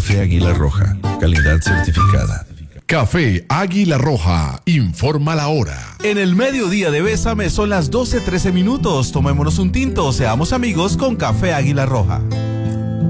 Café Águila Roja, calidad certificada. Café Águila Roja, informa la hora. En el mediodía de Bésame son las 12:13 minutos. Tomémonos un tinto, seamos amigos con Café Águila Roja.